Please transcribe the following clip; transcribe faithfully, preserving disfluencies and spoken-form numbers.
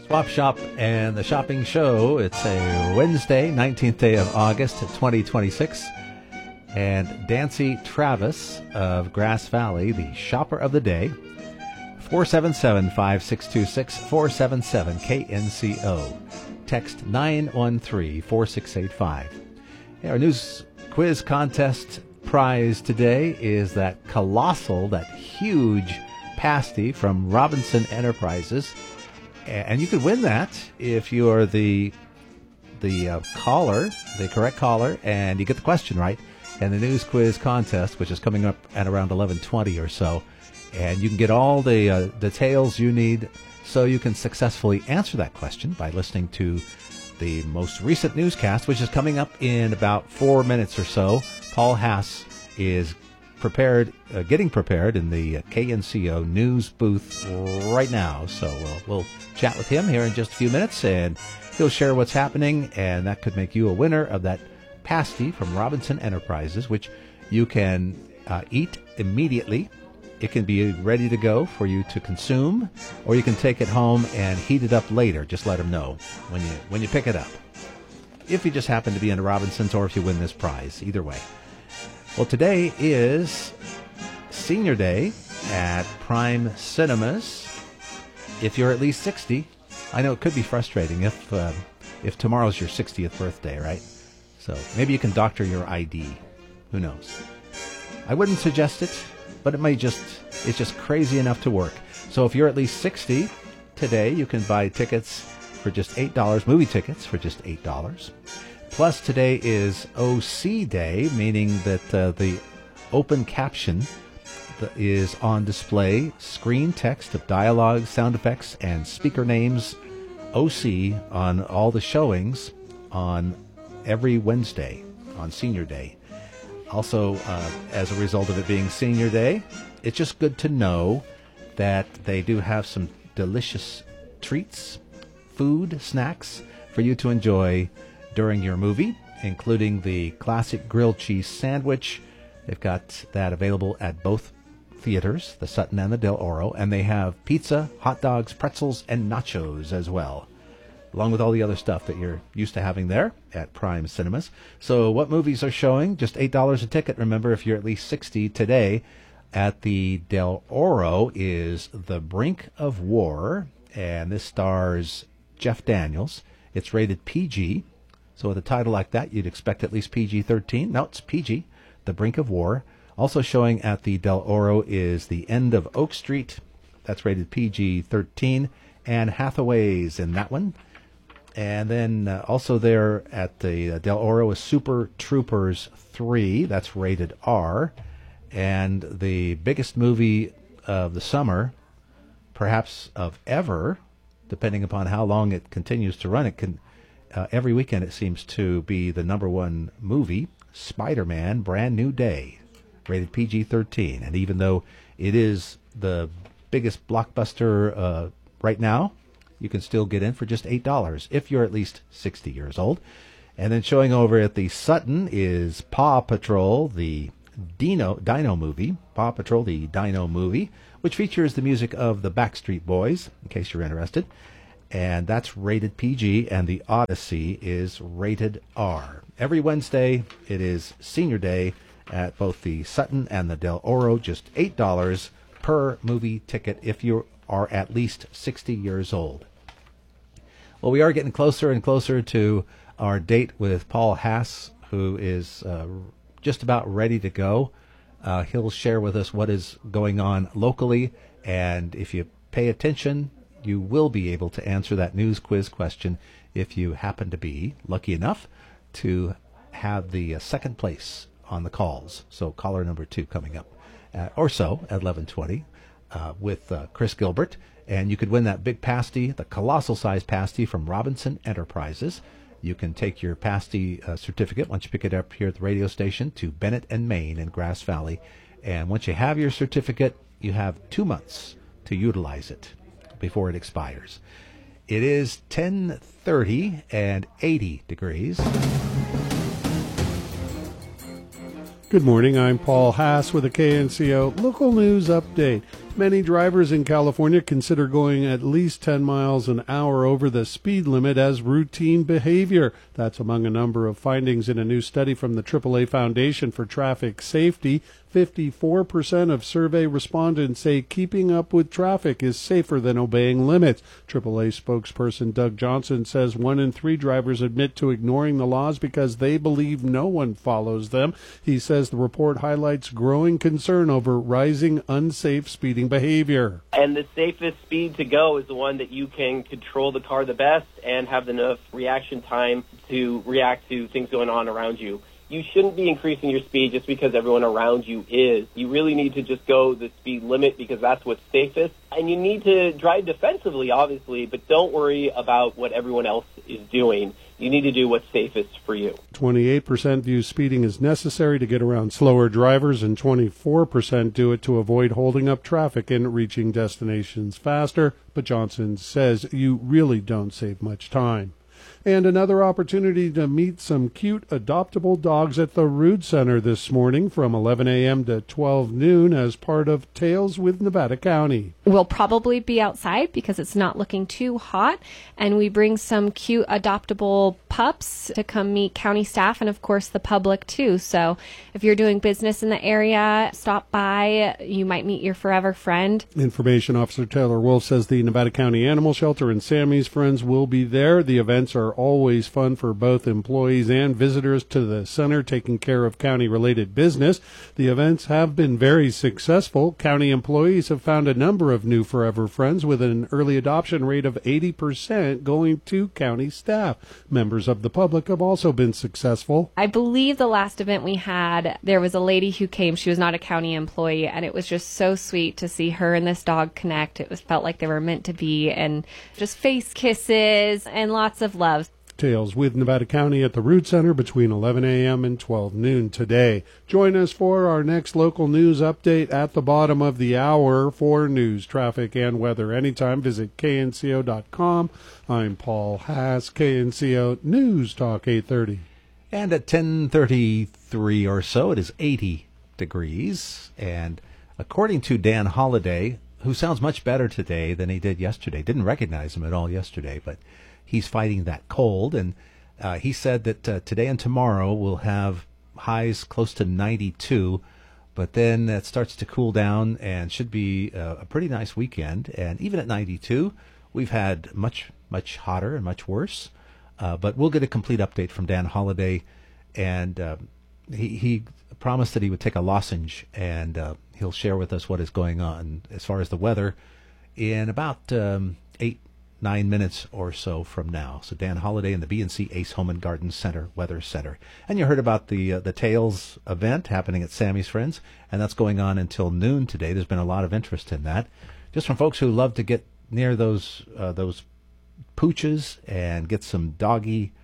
Swap Shop and the Shopping Show. It's a Wednesday, nineteenth day of August, twenty twenty-six. And Dancy Travis of Grass Valley, the shopper of the day. four seven seven, five six two six, four seven seven, K N C O. Text nine one three, four six eight five. Yeah, our news quiz contest prize today is that colossal, that huge pasty from Robinson Enterprises. And you could win that if you are the the uh, caller, the correct caller, and you get the question right. And the news quiz contest, which is coming up at around eleven twenty or so. And you can get all the uh, details you need so you can successfully answer that question by listening to the most recent newscast, which is coming up in about four minutes or so. Paul Haas is prepared, uh, getting prepared in the K N C O news booth right now. So uh, we'll chat with him here in just a few minutes, and he'll share what's happening, and that could make you a winner of that pasty from Robinson Enterprises, which you can uh, eat immediately. It can be ready to go for you to consume, or you can take it home and heat it up later. Just let them know when you when you pick it up. If you just happen to be into Robinsons, or if you win this prize, either way. Well, today is Senior Day at Prime Cinemas. If you're at least sixty, I know it could be frustrating if uh, if tomorrow's your sixtieth birthday, right? So maybe you can doctor your I D. Who knows? I wouldn't suggest it, but it may just, it's just crazy enough to work. So if you're at least sixty, today you can buy tickets for just eight dollars, movie tickets for just eight dollars. Plus today is O C Day, meaning that uh, the open caption is on display, screen text of dialogue, sound effects, and speaker names, O C, on all the showings on every Wednesday on Senior Day. Also, uh, as a result of it being Senior Day, it's just good to know that they do have some delicious treats, food, snacks for you to enjoy during your movie, including the classic grilled cheese sandwich. They've got that available at both theaters, the Sutton and the Del Oro, and they have pizza, hot dogs, pretzels, and nachos as well, along with all the other stuff that you're used to having there at Prime Cinemas. So what movies are showing? Just eight dollars a ticket. Remember, if you're at least sixty today, at the Del Oro is The Brink of War, and this stars Jeff Daniels. It's rated P G, so with a title like that, you'd expect at least P G thirteen. No, it's P G, The Brink of War. Also showing at the Del Oro is The End of Oak Street. That's rated P G thirteen. Anne Hathaway's in that one. And then uh, also there at the uh, Del Oro is Super Troopers three. That's rated R. And the biggest movie of the summer, perhaps of ever, depending upon how long it continues to run, it can uh, every weekend it seems to be the number one movie, Spider-Man Brand New Day, rated P G thirteen. And even though it is the biggest blockbuster uh, right now, you can still get in for just eight dollars if you're at least sixty years old. And then showing over at the Sutton is Paw Patrol, the Dino, Dino movie. Paw Patrol, the Dino movie, which features the music of the Backstreet Boys, in case you're interested. And that's rated P G, and the Odyssey is rated R. Every Wednesday, it is Senior Day at both the Sutton and the Del Oro, just eight dollars per movie ticket if you are at least sixty years old. Well, we are getting closer and closer to our date with Paul Haas, who is uh, just about ready to go. Uh, he'll share with us what is going on locally, and if you pay attention, you will be able to answer that news quiz question if you happen to be lucky enough to have the uh, second place on the calls. So caller number two coming up, uh, or so, at eleven twenty. Uh, with uh, Chris Gilbert, and you could win that big pasty, the colossal size pasty from Robinson Enterprises. You can take your pasty uh, certificate once you pick it up here at the radio station to Bennett and Main in Grass Valley, and once you have your certificate, you have two months to utilize it before it expires. It is ten thirty and eighty degrees. Good morning, I'm Paul Haas with a K N C O local news update. Many drivers in California consider going at least ten miles an hour over the speed limit as routine behavior. That's among a number of findings in a new study from the triple A Foundation for Traffic Safety. fifty-four percent of survey respondents say keeping up with traffic is safer than obeying limits. triple A spokesperson Doug Johnson says one in three drivers admit to ignoring the laws because they believe no one follows them. He says the report highlights growing concern over rising unsafe speeding behavior. And the safest speed to go is the one that you can control the car the best and have enough reaction time to react to things going on around you. You shouldn't be increasing your speed just because everyone around you is. You really need to just go the speed limit because that's what's safest. And you need to drive defensively, obviously, but don't worry about what everyone else is doing. You need to do what's safest for you. twenty-eight percent view speeding is necessary to get around slower drivers, and twenty-four percent do it to avoid holding up traffic and reaching destinations faster. But Johnson says you really don't save much time. And another opportunity to meet some cute adoptable dogs at the Rood Center this morning from eleven a.m. to twelve noon as part of Tales with Nevada County. We'll probably be outside because it's not looking too hot, and we bring some cute adoptable pups to come meet county staff and, of course, the public, too. So if you're doing business in the area, stop by. You might meet your forever friend. Information Officer Taylor Wolf says the Nevada County Animal Shelter and Sammy's Friends will be there. The events are always fun for both employees and visitors to the center taking care of county-related business. The events have been very successful. County employees have found a number of new forever friends with an early adoption rate of eighty percent going to county staff. Members of the public have also been successful. I believe the last event we had, there was a lady who came. She was not a county employee, and it was just so sweet to see her and this dog connect. It was felt like they were meant to be, and just face kisses and lots of love. Tales with Nevada County at the Rood Center between eleven a.m. and twelve noon today. Join us for our next local news update at the bottom of the hour. For news, traffic, and weather anytime, visit K N C O dot com. I'm Paul Haas, K N C O News Talk eight thirty. And at ten thirty-three or so, it is eighty degrees. And according to Dan Holliday, who sounds much better today than he did yesterday, didn't recognize him at all yesterday, but he's fighting that cold, and uh, he said that uh, today and tomorrow we'll have highs close to ninety-two, but then it starts to cool down and should be uh, a pretty nice weekend. And even at ninety-two, we've had much, much hotter and much worse. Uh, but we'll get a complete update from Dan Holliday, and uh, he, he promised that he would take a lozenge, and uh, he'll share with us what is going on as far as the weather in about um, eight nine minutes or so from now. So Dan Holliday in the B and C Ace Home and Garden Center Weather Center. And you heard about the uh, the Tales event happening at Sammy's Friends, and that's going on until noon today. There's been a lot of interest in that, just from folks who love to get near those uh, those pooches and get some doggy